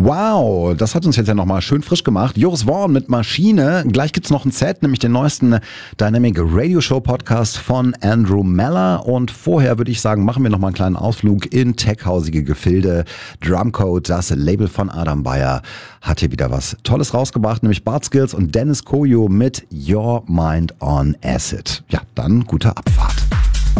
Wow, das hat uns jetzt ja nochmal schön frisch gemacht. Joris Voorn mit Maschine. Gleich gibt's noch ein Set, nämlich den neuesten Dynamic Radio Show Podcast von Andrew Meller. Und vorher würde ich sagen, machen wir nochmal einen kleinen Ausflug in tech-hausige Gefilde. Drumcode, das Label von Adam Beyer, hat hier wieder was Tolles rausgebracht, nämlich Bart Skills und Dennis Koyo mit Your Mind on Acid. Ja, dann gute Abfahrt.